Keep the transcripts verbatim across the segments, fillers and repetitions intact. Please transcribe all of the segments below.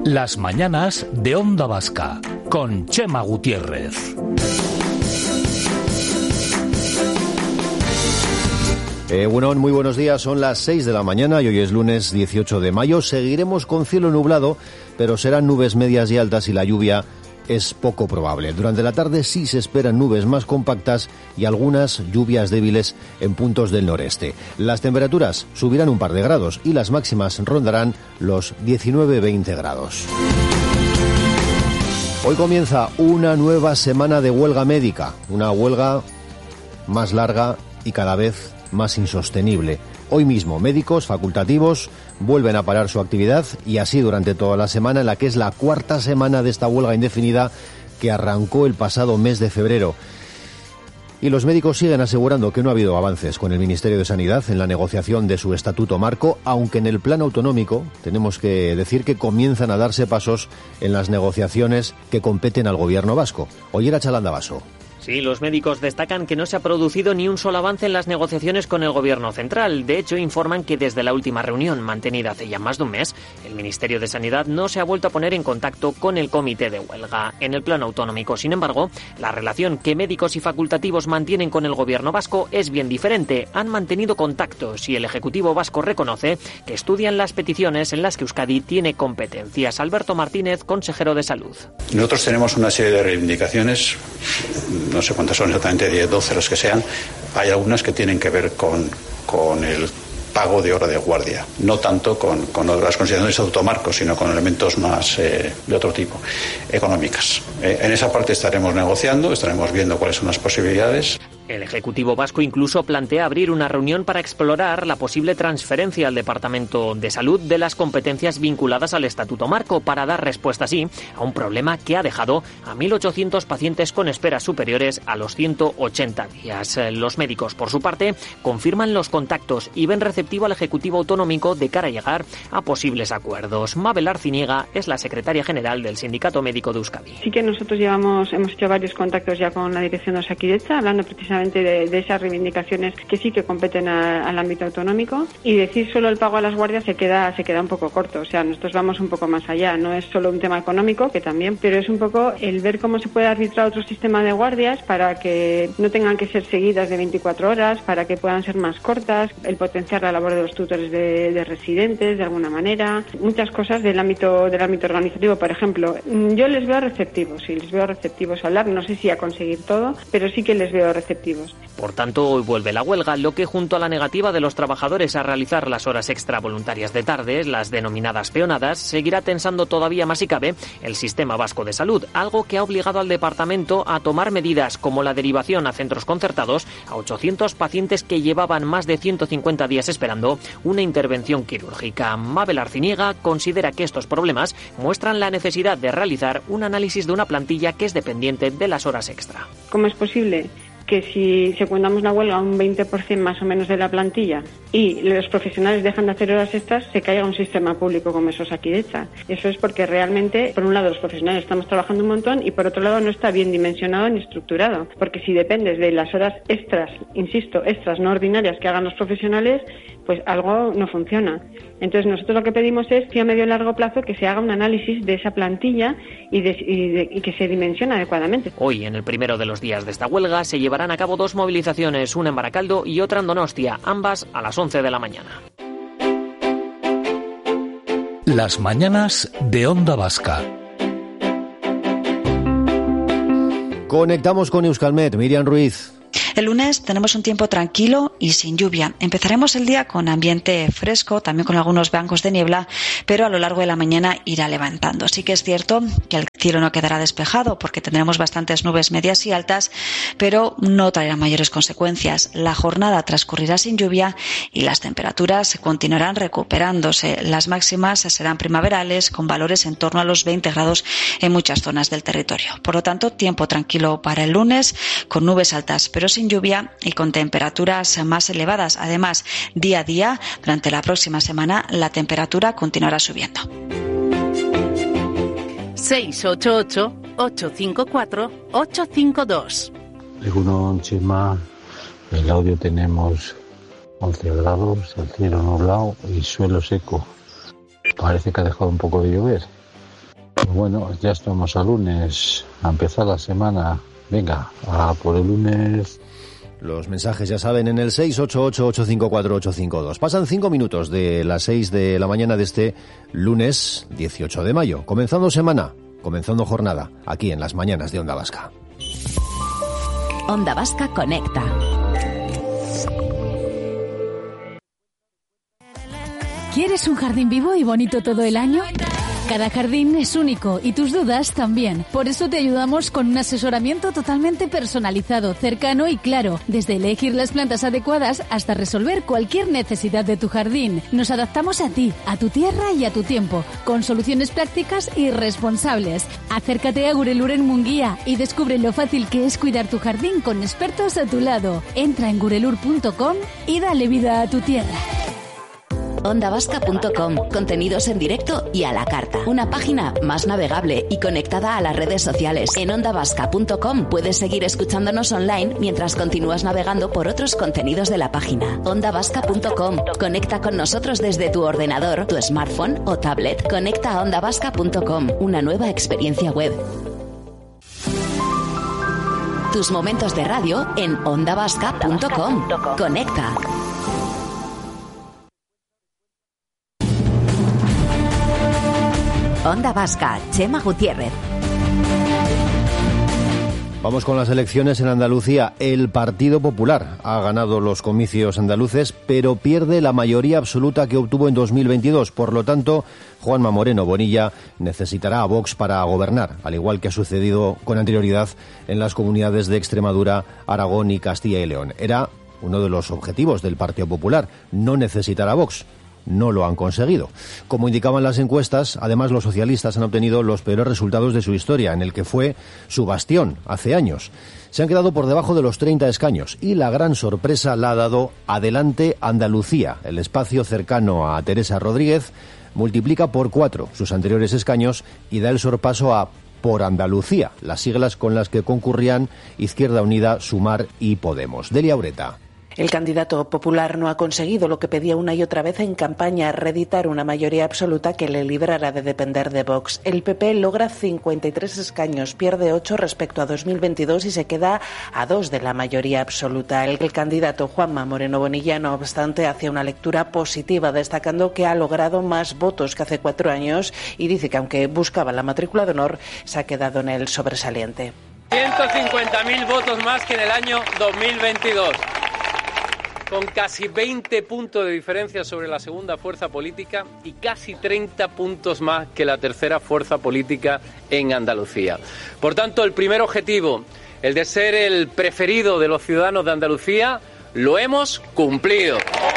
Las mañanas de Onda Vasca, con Chema Gutiérrez. Eh, bueno, muy buenos días, son las seis de la mañana y hoy es lunes dieciocho de mayo. Seguiremos con cielo nublado, pero serán nubes medias y altas y la lluvia es poco probable. Durante la tarde sí se esperan nubes más compactas y algunas lluvias débiles en puntos del noreste. Las temperaturas subirán un par de grados y las máximas rondarán los diecinueve a veinte grados. Hoy comienza una nueva semana de huelga médica, una huelga más larga y cada vez más insostenible. Hoy mismo, médicos facultativos vuelven a parar su actividad y así durante toda la semana, en la que es la cuarta semana de esta huelga indefinida que arrancó el pasado mes de febrero. Y los médicos siguen asegurando que no ha habido avances con el Ministerio de Sanidad en la negociación de su estatuto marco, aunque en el plano autonómico tenemos que decir que comienzan a darse pasos en las negociaciones que competen al gobierno vasco. Ollera Chalandabaso. Sí, los médicos destacan que no se ha producido ni un solo avance en las negociaciones con el Gobierno central. De hecho, informan que desde la última reunión, mantenida hace ya más de un mes, el Ministerio de Sanidad no se ha vuelto a poner en contacto con el comité de huelga. En el plano autonómico, sin embargo, la relación que médicos y facultativos mantienen con el Gobierno vasco es bien diferente. Han mantenido contactos y el Ejecutivo vasco reconoce que estudian las peticiones en las que Euskadi tiene competencias. Alberto Martínez, consejero de Salud. Nosotros tenemos una serie de reivindicaciones, no sé cuántas son exactamente, diez, doce, los que sean. Hay algunas que tienen que ver con, con el pago de hora de guardia, no tanto con, con las consideraciones de automarco, sino con elementos más eh, de otro tipo, económicas. Eh, en esa parte estaremos negociando, estaremos viendo cuáles son las posibilidades. El Ejecutivo vasco incluso plantea abrir una reunión para explorar la posible transferencia al Departamento de Salud de las competencias vinculadas al Estatuto Marco para dar respuesta así a un problema que ha dejado a mil ochocientos pacientes con esperas superiores a los ciento ochenta días. Los médicos, por su parte, confirman los contactos y ven receptivo al Ejecutivo Autonómico de cara a llegar a posibles acuerdos. Mabel Arciniega es la secretaria general del Sindicato Médico de Euskadi. Sí que nosotros llevamos, hemos hecho varios contactos ya con la dirección de Osakidetza, hablando precisamente De, de esas reivindicaciones que sí que competen a, al ámbito autonómico, y decir solo el pago a las guardias se queda se queda un poco corto. O sea, nosotros vamos un poco más allá, no es solo un tema económico, que también, pero es un poco el ver cómo se puede arbitrar otro sistema de guardias para que no tengan que ser seguidas de veinticuatro horas, para que puedan ser más cortas, el potenciar la labor de los tutores de, de residentes de alguna manera, muchas cosas del ámbito del ámbito organizativo. Por ejemplo, yo les veo receptivos, sí, les veo receptivos a hablar, no sé si a conseguir todo, pero sí que les veo receptivos. Por tanto, hoy vuelve la huelga, lo que junto a la negativa de los trabajadores a realizar las horas extra voluntarias de tarde, las denominadas peonadas, seguirá tensando todavía más si cabe el sistema vasco de salud, algo que ha obligado al departamento a tomar medidas como la derivación a centros concertados a ochocientos pacientes que llevaban más de ciento cincuenta días esperando una intervención quirúrgica. Mabel Arciniega considera que estos problemas muestran la necesidad de realizar un análisis de una plantilla que es dependiente de las horas extra. ¿Cómo es posible que si secundamos la huelga a un veinte por ciento más o menos de la plantilla y los profesionales dejan de hacer horas extras, se caiga un sistema público como es Osakidetza? Eso es porque realmente, por un lado, los profesionales estamos trabajando un montón y por otro lado no está bien dimensionado ni estructurado, porque si dependes de las horas extras, insisto, extras no ordinarias que hagan los profesionales, pues algo no funciona. Entonces nosotros lo que pedimos es que a medio y largo plazo que se haga un análisis de esa plantilla y, de, y, de, y que se dimensione adecuadamente. Hoy, en el primero de los días de esta huelga, se llevarán a cabo dos movilizaciones, una en Baracaldo y otra en Donostia, ambas a las once de la mañana. Las mañanas de Onda Vasca. Conectamos con Euskalmet, Miriam Ruiz. El lunes tenemos un tiempo tranquilo y sin lluvia. Empezaremos el día con ambiente fresco, también con algunos bancos de niebla, pero a lo largo de la mañana irá levantando. Sí que es cierto que el cielo no quedará despejado porque tendremos bastantes nubes medias y altas, pero no traerá mayores consecuencias. La jornada transcurrirá sin lluvia y las temperaturas continuarán recuperándose. Las máximas serán primaverales, con valores en torno a los veinte grados en muchas zonas del territorio. Por lo tanto, tiempo tranquilo para el lunes, con nubes altas pero sin lluvia y con temperaturas más elevadas. Además, día a día, durante la próxima semana, la temperatura continuará subiendo. seis ocho ocho, ocho cinco cuatro, ocho cinco dos. Egunon, Chema, el audio tenemos once grados, el cielo nublado y suelo seco. Parece que ha dejado un poco de llover. Bueno, ya estamos a lunes, a empezar la semana. Venga, a por el lunes. Los mensajes ya saben en el seis ocho ocho, ocho cinco cuatro, ocho cinco dos. Pasan cinco minutos de las seis de la mañana de este lunes dieciocho de mayo. Comenzando semana, comenzando jornada, aquí en las mañanas de Onda Vasca. Onda Vasca Conecta. ¿Quieres un jardín vivo y bonito todo el año? Cada jardín es único y tus dudas también. Por eso te ayudamos con un asesoramiento totalmente personalizado, cercano y claro, desde elegir las plantas adecuadas hasta resolver cualquier necesidad de tu jardín. Nos adaptamos a ti, a tu tierra y a tu tiempo, con soluciones prácticas y responsables. Acércate a Gurelur en Munguía y descubre lo fácil que es cuidar tu jardín con expertos a tu lado. Entra en gurelur punto com y dale vida a tu tierra. onda vasca punto com, contenidos en directo y a la carta. Una página más navegable y conectada a las redes sociales. En onda vasca punto com puedes seguir escuchándonos online mientras continúas navegando por otros contenidos de la página. onda vasca punto com. Conecta con nosotros desde tu ordenador, tu smartphone o tablet. Conecta a onda vasca punto com, una nueva experiencia web. Tus momentos de radio en onda vasca punto com. Conecta. Onda Vasca, Chema Gutiérrez. Vamos con las elecciones en Andalucía. El Partido Popular ha ganado los comicios andaluces, pero pierde la mayoría absoluta que obtuvo en dos mil veintidós. Por lo tanto, Juanma Moreno Bonilla necesitará a Vox para gobernar, al igual que ha sucedido con anterioridad en las comunidades de Extremadura, Aragón y Castilla y León. Era uno de los objetivos del Partido Popular, no necesitar a Vox. No lo han conseguido. Como indicaban las encuestas, además los socialistas han obtenido los peores resultados de su historia, en el que fue su bastión hace años. Se han quedado por debajo de los treinta escaños y la gran sorpresa la ha dado Adelante Andalucía. El espacio cercano a Teresa Rodríguez multiplica por cuatro sus anteriores escaños y da el sorpaso a Por Andalucía, las siglas con las que concurrían Izquierda Unida, Sumar y Podemos. Delia Ureta. El candidato popular no ha conseguido lo que pedía una y otra vez en campaña, reeditar una mayoría absoluta que le librara de depender de Vox. El P P logra cincuenta y tres escaños, pierde ocho respecto a dos mil veintidós y se queda a dos de la mayoría absoluta. El, el candidato Juanma Moreno Bonilla, no obstante, hace una lectura positiva, destacando que ha logrado más votos que hace cuatro años y dice que aunque buscaba la matrícula de honor, se ha quedado en el sobresaliente. ciento cincuenta mil votos más que en el año dos mil veintidós. Con casi veinte puntos de diferencia sobre la segunda fuerza política y casi treinta puntos más que la tercera fuerza política en Andalucía. Por tanto, el primer objetivo, el de ser el preferido de los ciudadanos de Andalucía, lo hemos cumplido.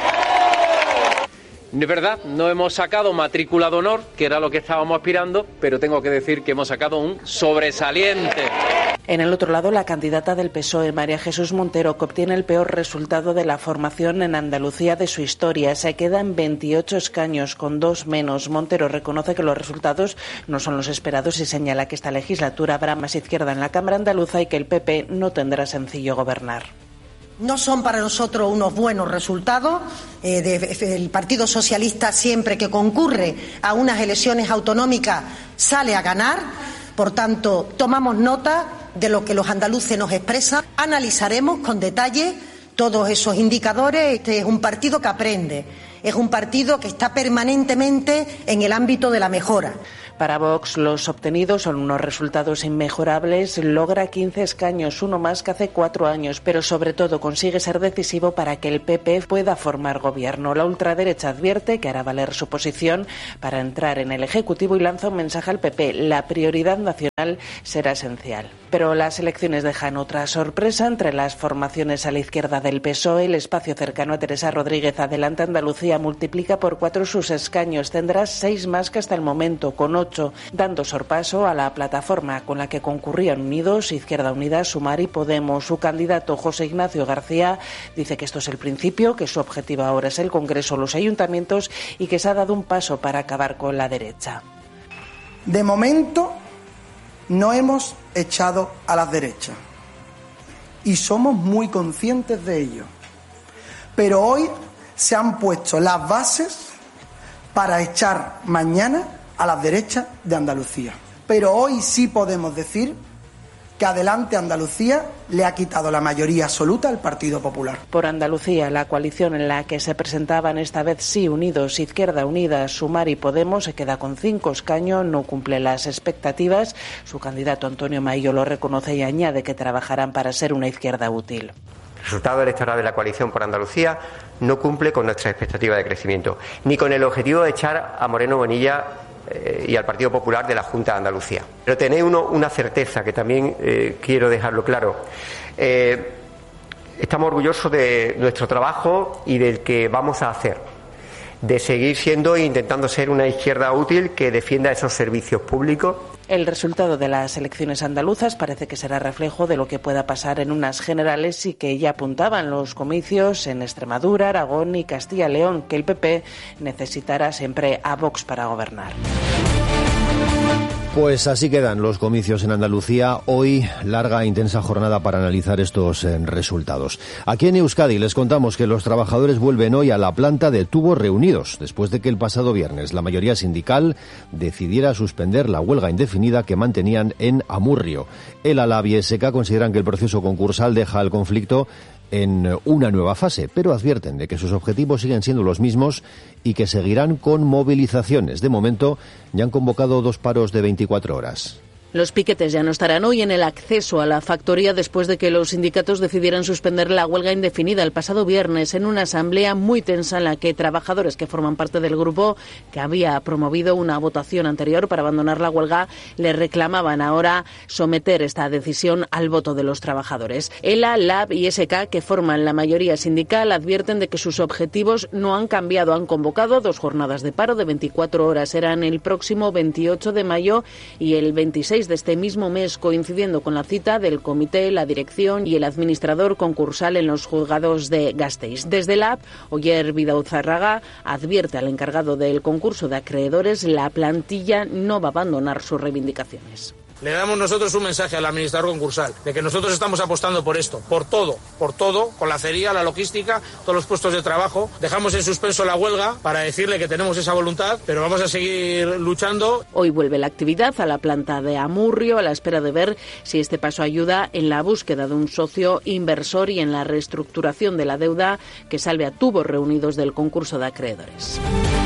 De verdad, no hemos sacado matrícula de honor, que era lo que estábamos aspirando, pero tengo que decir que hemos sacado un sobresaliente. En el otro lado, la candidata del P S O E, María Jesús Montero, que obtiene el peor resultado de la formación en Andalucía de su historia. Se queda en veintiocho escaños, con dos menos. Montero reconoce que los resultados no son los esperados y señala que esta legislatura habrá más izquierda en la Cámara andaluza y que el P P no tendrá sencillo gobernar. No son para nosotros unos buenos resultados. Eh, de, el Partido Socialista, siempre que concurre a unas elecciones autonómicas, sale a ganar. Por tanto, tomamos nota de lo que los andaluces nos expresan. Analizaremos con detalle todos esos indicadores. Este es un partido que aprende. Es un partido que está permanentemente en el ámbito de la mejora. Para Vox, los obtenidos son unos resultados inmejorables. Logra quince escaños, uno más que hace cuatro años, pero sobre todo consigue ser decisivo para que el P P pueda formar gobierno. La ultraderecha advierte que hará valer su posición para entrar en el Ejecutivo y lanza un mensaje al P P. La prioridad nacional será esencial. Pero las elecciones dejan otra sorpresa. Entre las formaciones a la izquierda del P S O E, el espacio cercano a Teresa Rodríguez, Adelante Andalucía, multiplica por cuatro sus escaños. Tendrá seis más que hasta el momento, con ocho, dando sorpaso a la plataforma con la que concurrían unidos Izquierda Unida, Sumar y Podemos. Su candidato, José Ignacio García, dice que esto es el principio, que su objetivo ahora es el Congreso, los ayuntamientos y que se ha dado un paso para acabar con la derecha. De momento no hemos echado a las derechas y somos muy conscientes de ello, pero hoy se han puesto las bases para echar mañana a las derechas de Andalucía. pero hoy sí podemos decir que Adelante Andalucía le ha quitado la mayoría absoluta al Partido Popular. Por Andalucía, la coalición en la que se presentaban esta vez Sí Unidos, Izquierda Unida, Sumar y Podemos se queda con cinco escaños, no cumple las expectativas. Su candidato Antonio Maillo lo reconoce y añade que trabajarán para ser una izquierda útil. El resultado electoral de la coalición por Andalucía no cumple con nuestra expectativa de crecimiento, ni con el objetivo de echar a Moreno Bonilla eh, y al Partido Popular de la Junta de Andalucía. Pero tenéis uno, una certeza que también eh, quiero dejarlo claro. Eh, estamos orgullosos de nuestro trabajo y del que vamos a hacer, de seguir siendo e intentando ser una izquierda útil que defienda esos servicios públicos. El resultado de las elecciones andaluzas parece que será reflejo de lo que pueda pasar en unas generales y que ya apuntaban los comicios en Extremadura, Aragón y Castilla y León, que el P P necesitará siempre a Vox para gobernar. Pues así quedan los comicios en Andalucía. Hoy, larga e intensa jornada para analizar estos eh, resultados. Aquí en Euskadi les contamos que los trabajadores vuelven hoy a la planta de Tubos Reunidos, después de que el pasado viernes la mayoría sindical decidiera suspender la huelga indefinida que mantenían en Amurrio. El Alab y S K consideran que el proceso concursal deja el conflicto en una nueva fase, pero advierten de que sus objetivos siguen siendo los mismos y que seguirán con movilizaciones. De momento, ya han convocado dos paros de veinticuatro horas. Los piquetes ya no estarán hoy en el acceso a la factoría después de que los sindicatos decidieran suspender la huelga indefinida el pasado viernes en una asamblea muy tensa en la que trabajadores que forman parte del grupo que había promovido una votación anterior para abandonar la huelga le reclamaban ahora someter esta decisión al voto de los trabajadores. ELA, LAB y S K, que forman la mayoría sindical, advierten de que sus objetivos no han cambiado. Han convocado dos jornadas de paro de veinticuatro horas. Serán el próximo veintiocho de mayo y el veintiséis de este mismo mes, coincidiendo con la cita del comité, la dirección y el administrador concursal en los juzgados de Gasteiz. Desde la A P, Oyer Bidauzarraga advierte al encargado del concurso de acreedores: la plantilla no va a abandonar sus reivindicaciones. Le damos nosotros un mensaje al administrador concursal de que nosotros estamos apostando por esto, por todo, por todo, con la acería, la logística, todos los puestos de trabajo. Dejamos en suspenso la huelga para decirle que tenemos esa voluntad, pero vamos a seguir luchando. Hoy vuelve la actividad a la planta de Amurrio a la espera de ver si este paso ayuda en la búsqueda de un socio inversor y en la reestructuración de la deuda que salve a Tubos Reunidos del concurso de acreedores.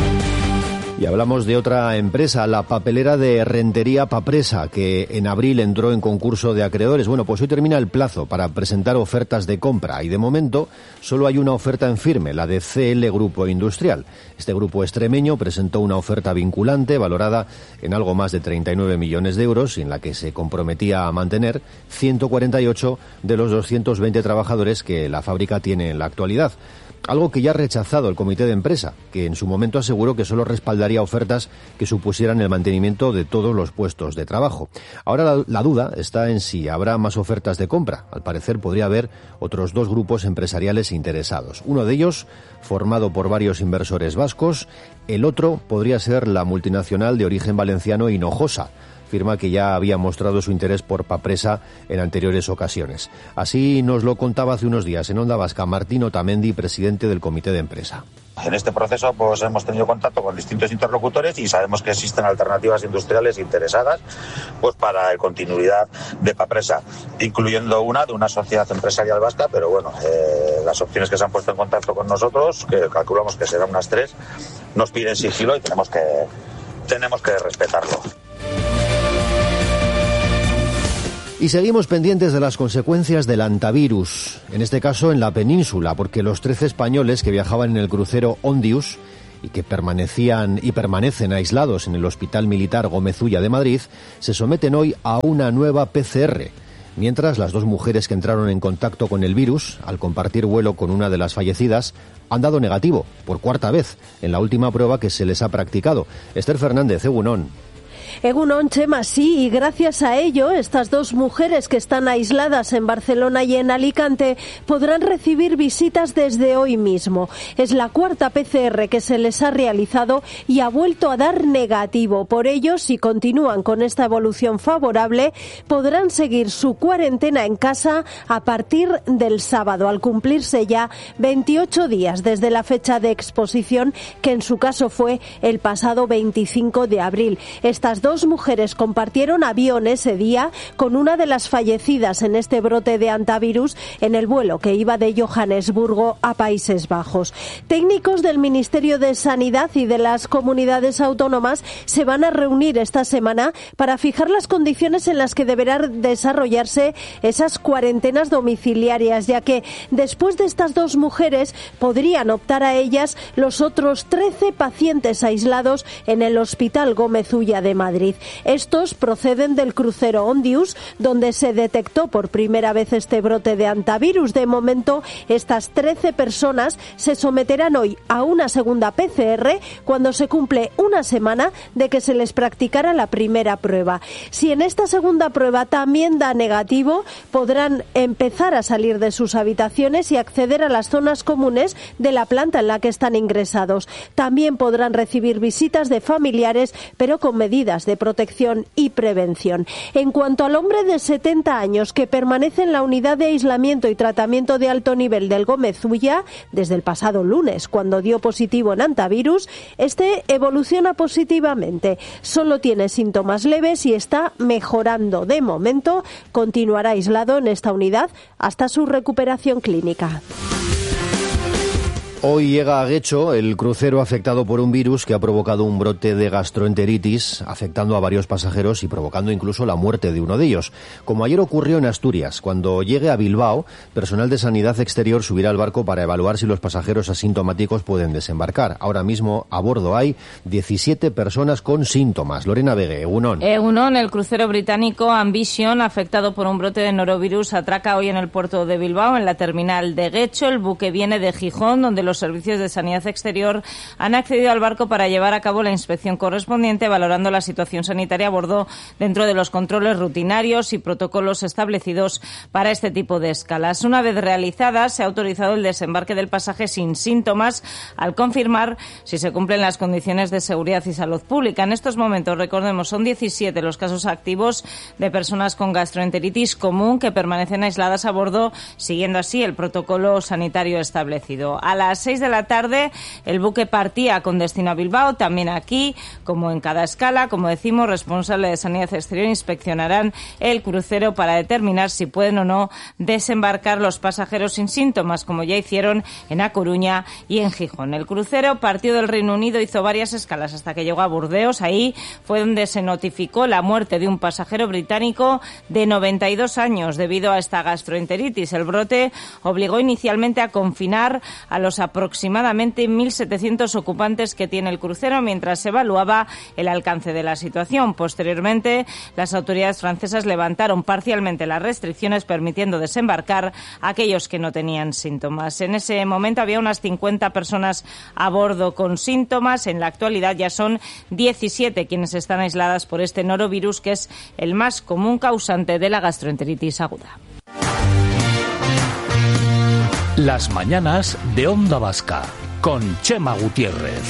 Y hablamos de otra empresa, la papelera de Rentería Papresa, que en abril entró en concurso de acreedores. Bueno, pues hoy termina el plazo para presentar ofertas de compra y de momento solo hay una oferta en firme, la de C L Grupo Industrial. Este grupo extremeño presentó una oferta vinculante valorada en algo más de treinta y nueve millones de euros, en la que se comprometía a mantener ciento cuarenta y ocho de los doscientos veinte trabajadores que la fábrica tiene en la actualidad. Algo que ya ha rechazado el comité de empresa, que en su momento aseguró que solo respaldaría ofertas que supusieran el mantenimiento de todos los puestos de trabajo. Ahora la, la duda está en si habrá más ofertas de compra. Al parecer podría haber otros dos grupos empresariales interesados. Uno de ellos, formado por varios inversores vascos, el otro podría ser la multinacional de origen valenciano Hinojosa, firma que ya había mostrado su interés por Papresa en anteriores ocasiones. Así nos lo contaba hace unos días en Onda Vasca Martín Otamendi, presidente del comité de empresa. En este proceso pues hemos tenido contacto con distintos interlocutores y sabemos que existen alternativas industriales interesadas pues para la continuidad de Papresa, incluyendo una de una sociedad empresarial vasca, pero bueno, eh, las opciones que se han puesto en contacto con nosotros, que calculamos que serán unas tres, nos piden sigilo y tenemos que, tenemos que respetarlo. Y seguimos pendientes de las consecuencias del antivirus, en este caso en la península, porque los trece españoles que viajaban en el crucero Ondius y que permanecían y permanecen aislados en el Hospital Militar Gómez Ulla de Madrid se someten hoy a una nueva P C R, mientras las dos mujeres que entraron en contacto con el virus al compartir vuelo con una de las fallecidas han dado negativo por cuarta vez en la última prueba que se les ha practicado. Esther Fernández, Egunon. Egunon, Chema, sí, y gracias a ello, estas dos mujeres que están aisladas en Barcelona y en Alicante podrán recibir visitas desde hoy mismo. Es la cuarta P C R que se les ha realizado y ha vuelto a dar negativo. Por ello, si continúan con esta evolución favorable, podrán seguir su cuarentena en casa a partir del sábado, al cumplirse ya veintiocho días desde la fecha de exposición, que en su caso fue el pasado veinticinco de abril. Estas dos dos mujeres compartieron avión ese día con una de las fallecidas en este brote de hantavirus en el vuelo que iba de Johannesburgo a Países Bajos. Técnicos del Ministerio de Sanidad y de las comunidades autónomas se van a reunir esta semana para fijar las condiciones en las que deberán desarrollarse esas cuarentenas domiciliarias, ya que después de estas dos mujeres podrían optar a ellas los otros trece pacientes aislados en el Hospital Gómez Ulla de Madrid. Estos proceden del crucero Ondius, donde se detectó por primera vez este brote de hantavirus. De momento, estas trece personas se someterán hoy a una segunda P C R cuando se cumple una semana de que se les practicara la primera prueba. Si en esta segunda prueba también da negativo, podrán empezar a salir de sus habitaciones y acceder a las zonas comunes de la planta en la que están ingresados. También podrán recibir visitas de familiares, pero con medidas de protección y prevención. En cuanto al hombre de setenta años que permanece en la unidad de aislamiento y tratamiento de alto nivel del Gómez Ulla desde el pasado lunes, cuando dio positivo en hantavirus, este evoluciona positivamente. Solo tiene síntomas leves y está mejorando. De momento, continuará aislado en esta unidad hasta su recuperación clínica. Hoy llega a Guecho el crucero afectado por un virus que ha provocado un brote de gastroenteritis, afectando a varios pasajeros y provocando incluso la muerte de uno de ellos. Como ayer ocurrió en Asturias, cuando llegue a Bilbao, personal de Sanidad Exterior subirá al barco para evaluar si los pasajeros asintomáticos pueden desembarcar. Ahora mismo a bordo hay diecisiete personas con síntomas. Lorena Vegue, Egunon. Egunon, el crucero británico Ambition, afectado por un brote de norovirus, atraca hoy en el puerto de Bilbao, en la terminal de Guecho. El buque viene de Gijón, donde los servicios de Sanidad Exterior han accedido al barco para llevar a cabo la inspección correspondiente, valorando la situación sanitaria a bordo dentro de los controles rutinarios y protocolos establecidos para este tipo de escalas. Una vez realizada, se ha autorizado el desembarque del pasaje sin síntomas, al confirmar si se cumplen las condiciones de seguridad y salud pública. En estos momentos, recordemos, son diecisiete los casos activos de personas con gastroenteritis común que permanecen aisladas a bordo, siguiendo así el protocolo sanitario establecido. A las seis de la tarde el buque partía con destino a Bilbao. También aquí, como en cada escala, como decimos, responsables de Sanidad Exterior inspeccionarán el crucero para determinar si pueden o no desembarcar los pasajeros sin síntomas, como ya hicieron en A Coruña y en Gijón. El crucero partió del Reino Unido, hizo varias escalas hasta que llegó a Burdeos. Ahí fue donde se notificó la muerte de un pasajero británico de noventa y dos años debido a esta gastroenteritis. El brote obligó inicialmente a confinar a los aproximadamente mil setecientos ocupantes que tiene el crucero mientras se evaluaba el alcance de la situación. Posteriormente, las autoridades francesas levantaron parcialmente las restricciones, permitiendo desembarcar a aquellos que no tenían síntomas. En ese momento había unas cincuenta personas a bordo con síntomas. En la actualidad ya son diecisiete quienes están aisladas por este norovirus, que es el más común causante de la gastroenteritis aguda. Las mañanas de Onda Vasca, con Chema Gutiérrez.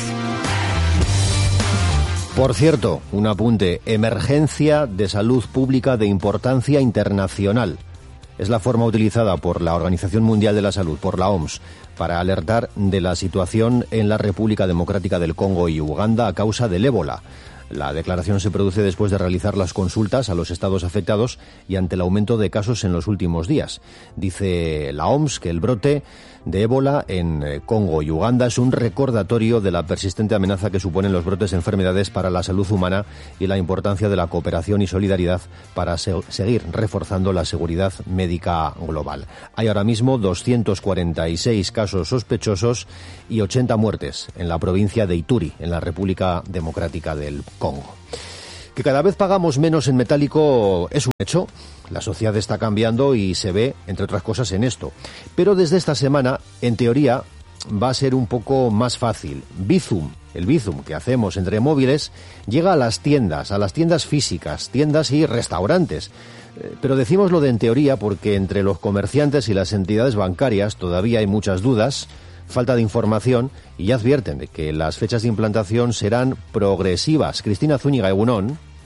Por cierto, un apunte, emergencia de salud pública de importancia internacional. Es la forma utilizada por la Organización Mundial de la Salud, por la O M S, para alertar de la situación en la República Democrática del Congo y Uganda a causa del ébola. La declaración se produce después de realizar las consultas a los estados afectados y ante el aumento de casos en los últimos días. Dice la O M S que el brote de ébola en Congo y Uganda es un recordatorio de la persistente amenaza que suponen los brotes de enfermedades para la salud humana y la importancia de la cooperación y solidaridad para se- seguir reforzando la seguridad médica global. Hay ahora mismo doscientos cuarenta y seis casos sospechosos y ochenta muertes en la provincia de Ituri, en la República Democrática del Congo. Que cada vez pagamos menos en metálico es un hecho. La sociedad está cambiando y se ve, entre otras cosas, en esto. Pero desde esta semana, en teoría, va a ser un poco más fácil. Bizum, el Bizum que hacemos entre móviles, llega a las tiendas, a las tiendas físicas, tiendas y restaurantes. Pero decimos lo de en teoría porque entre los comerciantes y las entidades bancarias todavía hay muchas dudas, falta de información y ya advierten de que las fechas de implantación serán progresivas. Cristina Zúñiga, Egunon.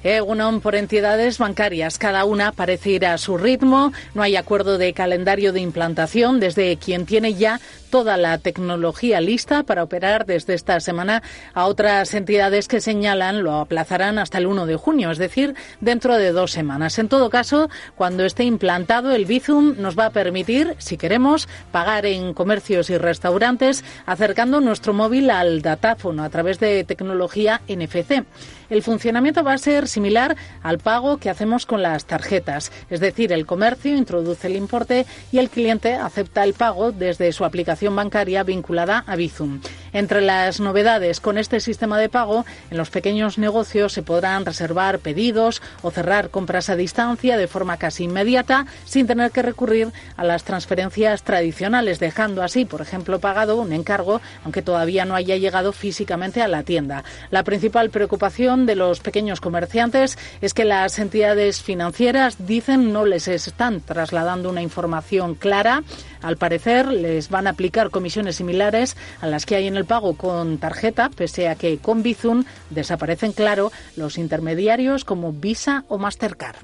Egunon, por entidades bancarias, cada una parece ir a su ritmo, no hay acuerdo de calendario de implantación desde quien tiene ya toda la tecnología lista para operar desde esta semana a otras entidades que señalan lo aplazarán hasta el uno de junio, es decir, dentro de dos semanas. En todo caso, cuando esté implantado, el Bizum nos va a permitir, si queremos, pagar en comercios y restaurantes acercando nuestro móvil al datáfono a través de tecnología N F C. El funcionamiento va a ser similar al pago que hacemos con las tarjetas, es decir, el comercio introduce el importe y el cliente acepta el pago desde su aplicación bancaria vinculada a Bizum. Entre las novedades con este sistema de pago, en los pequeños negocios se podrán reservar pedidos o cerrar compras a distancia de forma casi inmediata sin tener que recurrir a las transferencias tradicionales, dejando así, por ejemplo, pagado un encargo, aunque todavía no haya llegado físicamente a la tienda. La principal preocupación de los pequeños comerciantes es que las entidades financieras dicen no les están trasladando una información clara. Al parecer, les van a aplicar comisiones similares a las que hay en el pago con tarjeta, pese a que con Bizum desaparecen, claro, los intermediarios como Visa o Mastercard.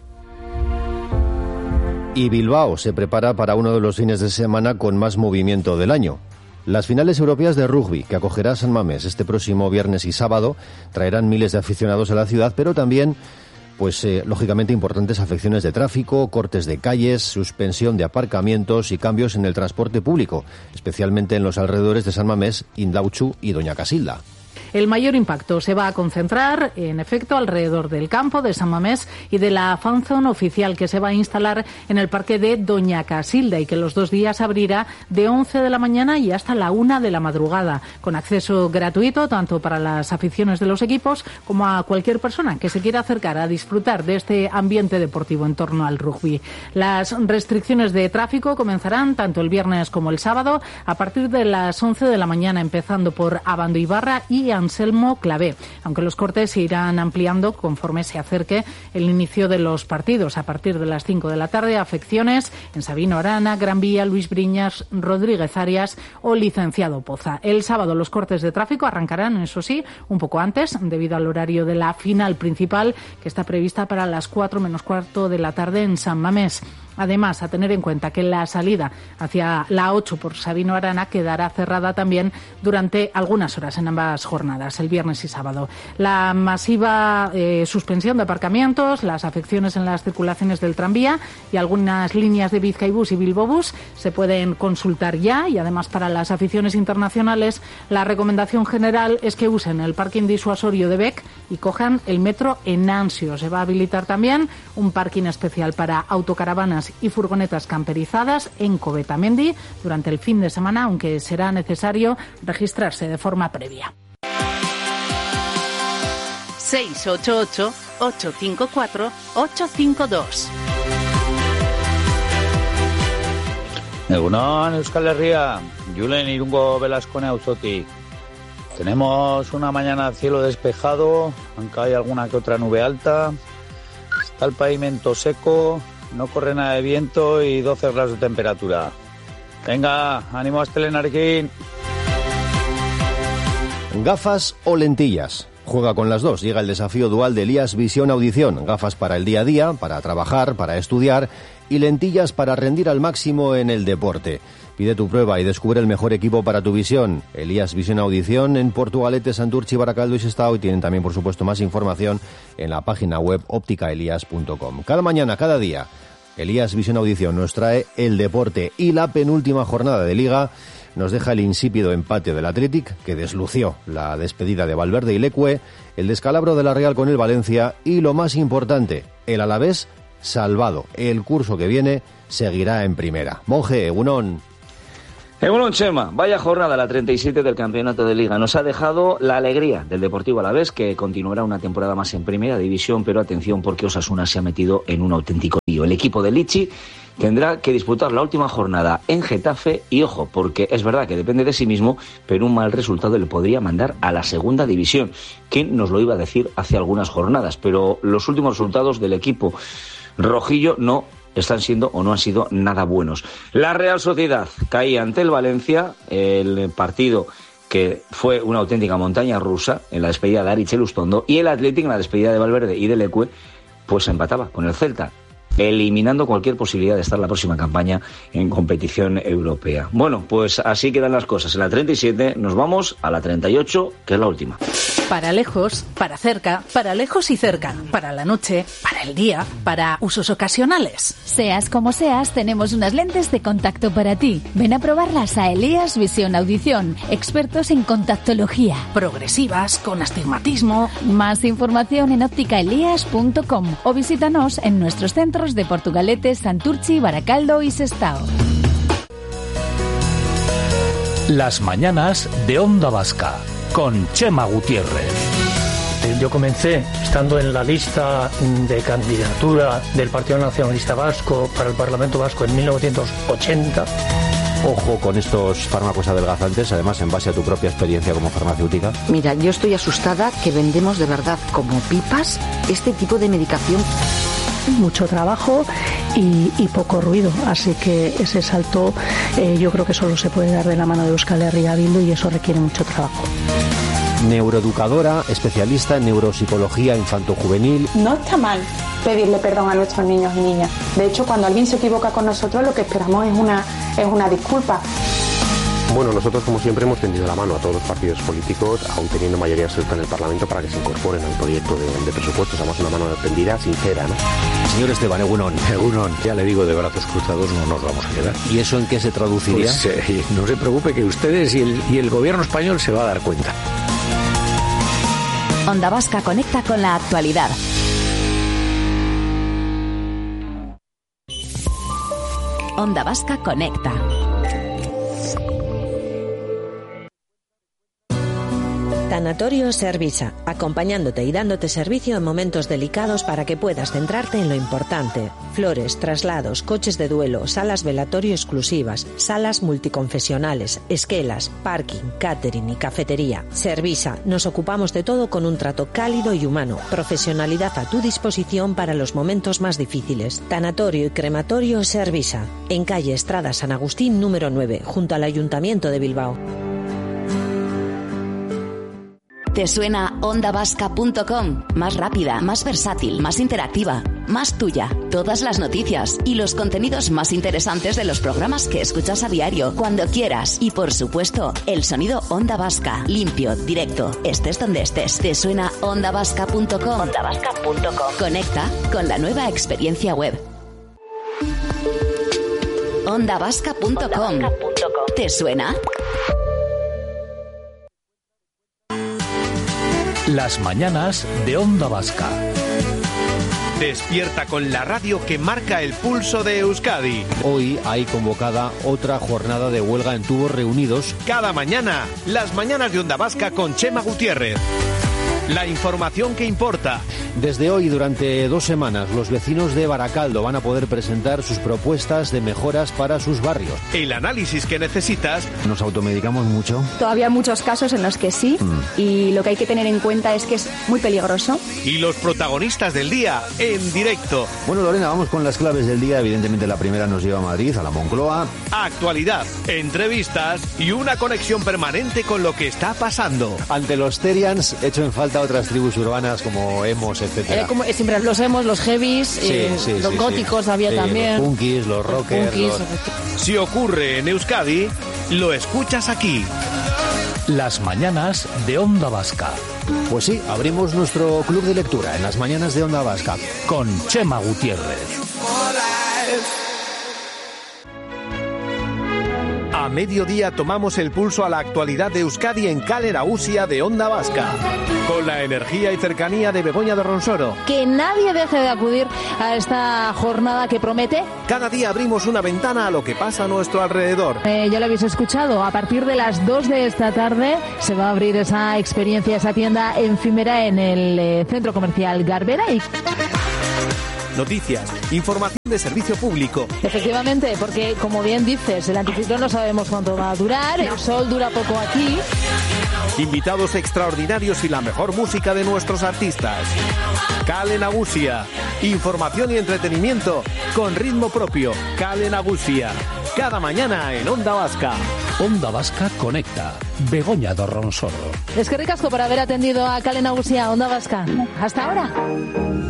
Y Bilbao se prepara para uno de los fines de semana con más movimiento del año. Las finales europeas de rugby, que acogerá San Mamés este próximo viernes y sábado, traerán miles de aficionados a la ciudad, pero también, pues eh, lógicamente, importantes afecciones de tráfico, cortes de calles, suspensión de aparcamientos y cambios en el transporte público, especialmente en los alrededores de San Mamés, Indautxu y Doña Casilda. El mayor impacto se va a concentrar, en efecto, alrededor del campo de San Mamés y de la fanzone oficial que se va a instalar en el parque de Doña Casilda y que los dos días abrirá de once de la mañana y hasta la una de la madrugada, con acceso gratuito tanto para las aficiones de los equipos como a cualquier persona que se quiera acercar a disfrutar de este ambiente deportivo en torno al rugby. Las restricciones de tráfico comenzarán tanto el viernes como el sábado a partir de las once de la mañana, empezando por Abando Ibarra y Anselmo Clavé, aunque los cortes se irán ampliando conforme se acerque el inicio de los partidos. A partir de las cinco de la tarde, afecciones en Sabino Arana, Gran Vía, Luis Briñas, Rodríguez Arias o Licenciado Poza. El sábado los cortes de tráfico arrancarán, eso sí, un poco antes, debido al horario de la final principal, que está prevista para las cuatro menos cuarto de la tarde en San Mamés. Además, a tener en cuenta que la salida hacia la ocho por Sabino Arana quedará cerrada también durante algunas horas en ambas jornadas, el viernes y sábado. La masiva eh, suspensión de aparcamientos, las afecciones en las circulaciones del tranvía y algunas líneas de Bizkaibus y Bilbobus se pueden consultar ya, y además para las aficiones internacionales la recomendación general es que usen el parking disuasorio de Bec y cojan el metro en Ansio. Se va a habilitar también un parking especial para autocaravanas y furgonetas camperizadas en Covetamendi durante el fin de semana, aunque será necesario registrarse de forma previa. seis ocho ocho, ocho cinco cuatro, ocho cinco dos. Egunon, Euskal Herria, Julen Irungo Velasco Auzotik. Tenemos una mañana cielo despejado, aunque hay alguna que otra nube alta. Está el pavimento seco, no corre nada de viento y doce grados de temperatura. Venga, ánimo a Estelenarekin. ¿Gafas o lentillas? Juega con las dos. Llega el desafío dual de Elías Visión Audición. Gafas para el día a día, para trabajar, para estudiar, y lentillas para rendir al máximo en el deporte. Pide tu prueba y descubre el mejor equipo para tu visión. Elías Visión Audición en Portugalete, Santurchi, Baracaldo y Sestao. Y tienen también, por supuesto, más información en la página web óptica elías punto com. Cada mañana, cada día, Elías Visión Audición nos trae el deporte, y la penúltima jornada de Liga nos deja el insípido empate del Athletic, que deslució la despedida de Valverde y Lecue, el descalabro de la Real con el Valencia y, lo más importante, el Alavés salvado. El curso que viene seguirá en primera. Monje, egunon. Egunon, Chema, vaya jornada la treinta y siete del campeonato de Liga. Nos ha dejado la alegría del Deportivo Alavés, que continuará una temporada más en primera división, pero atención porque Osasuna se ha metido en un auténtico lío. El equipo de Lichi tendrá que disputar la última jornada en Getafe y, ojo, porque es verdad que depende de sí mismo, pero un mal resultado le podría mandar a la segunda división. ¿Quién nos lo iba a decir hace algunas jornadas? Pero los últimos resultados del equipo rojillo no están siendo o no han sido nada buenos. La Real Sociedad caía ante el Valencia, el partido que fue una auténtica montaña rusa en la despedida de Aritz Elustondo, y el Athletic en la despedida de Valverde y del Ecue, pues empataba con el Celta, eliminando cualquier posibilidad de estar la próxima campaña en competición europea. Bueno, pues así quedan las cosas. En la treinta y siete nos vamos a la treinta y ocho, que es la última. Para lejos, para cerca, para lejos y cerca, para la noche, para el día, para usos ocasionales. Seas como seas, tenemos unas lentes de contacto para ti. Ven a probarlas a Elías Visión Audición, expertos en contactología. Progresivas, con astigmatismo. Más información en óptica elías punto com o visítanos en nuestros centros de Portugalete, Santurchi, Baracaldo y Sestao. Las mañanas de Onda Vasca con Chema Gutiérrez. Yo comencé estando en la lista de candidatura del Partido Nacionalista Vasco para el Parlamento Vasco en mil novecientos ochenta. Ojo con estos fármacos adelgazantes, además en base a tu propia experiencia como farmacéutica. Mira, yo estoy asustada que vendemos de verdad como pipas este tipo de medicación. Mucho trabajo y, y poco ruido, así que ese salto eh, yo creo que solo se puede dar de la mano de Euskal Herria Bildu y eso requiere mucho trabajo. Neuroeducadora, especialista en neuropsicología infantojuvenil. No está mal pedirle perdón a nuestros niños y niñas. De hecho, cuando alguien se equivoca con nosotros, lo que esperamos es una, es una disculpa. Bueno, nosotros como siempre hemos tendido la mano a todos los partidos políticos, aún teniendo mayoría absoluta en el Parlamento, para que se incorporen al proyecto de, de presupuestos. Damos una mano tendida, sincera, ¿no? Señor Esteban, Egunon. Egunon, ya le digo, de brazos cruzados no nos vamos a quedar. ¿Y eso en qué se traduciría? Pues eh, no se preocupe, que ustedes y el, y el gobierno español se va a dar cuenta. Onda Vasca conecta con la actualidad. Onda Vasca conecta. Tanatorio Servisa, acompañándote y dándote servicio en momentos delicados para que puedas centrarte en lo importante. Flores, traslados, coches de duelo, salas velatorio exclusivas, salas multiconfesionales, esquelas, parking, catering y cafetería. Servisa, nos ocupamos de todo con un trato cálido y humano, profesionalidad a tu disposición para los momentos más difíciles. Tanatorio y crematorio Servisa, en calle Estrada San Agustín número nueve, junto al Ayuntamiento de Bilbao. ¿Te suena onda vasca punto com? Más rápida, más versátil, más interactiva, más tuya. Todas las noticias y los contenidos más interesantes de los programas que escuchas a diario, cuando quieras. Y por supuesto, el sonido Onda Vasca, limpio, directo, estés donde estés. ¿Te suena onda vasca punto com? onda vasca punto com. Conecta con la nueva experiencia web. onda vasca punto com. ¿Te suena? Las mañanas de Onda Vasca. Despierta con la radio que marca el pulso de Euskadi. Hoy hay convocada otra jornada de huelga en tubos reunidos. Cada mañana, las mañanas de Onda Vasca con Chema Gutiérrez. La información que importa. Desde hoy, durante dos semanas, los vecinos de Baracaldo van a poder presentar sus propuestas de mejoras para sus barrios. El análisis que necesitas. ¿Nos automedicamos mucho? Todavía hay muchos casos en los que sí, mm. y lo que hay que tener en cuenta es que es muy peligroso. Y los protagonistas del día en directo. Bueno, Lorena, vamos con las claves del día. Evidentemente la primera nos lleva a Madrid, a la Moncloa. Actualidad, entrevistas y una conexión permanente con lo que está pasando. Ante los Terians, hecho en falta otras tribus urbanas como Emos, etcétera. Eh, como, siempre los Emos, los Heavies, sí, eh, sí, los sí, góticos sí. había sí, también. Los punkis, los rockers. Punkis, los... Si ocurre en Euskadi, lo escuchas aquí. Las mañanas de Onda Vasca. Pues sí, abrimos nuestro club de lectura en las mañanas de Onda Vasca con Chema Gutiérrez. A mediodía tomamos el pulso a la actualidad de Euskadi en Kale Nagusia de Onda Vasca, con la energía y cercanía de Begoña de Ronsoro. Que nadie deje de acudir a esta jornada que promete. Cada día abrimos una ventana a lo que pasa a nuestro alrededor. Eh, ya lo habéis escuchado, a partir de las dos de esta tarde se va a abrir esa experiencia, esa tienda efímera en el eh, centro comercial Garbera. Y... noticias, información de servicio público. Efectivamente, porque como bien dices, el anticiclón no sabemos cuánto va a durar, el sol dura poco aquí. Invitados extraordinarios y la mejor música de nuestros artistas. Kale Nagusia, información y entretenimiento con ritmo propio. Kale Nagusia, cada mañana en Onda Vasca. Onda Vasca Conecta. Begoña de Ronsoro. Es que ricasco por haber atendido a Kale Nagusia, Onda Vasca. Hasta ahora.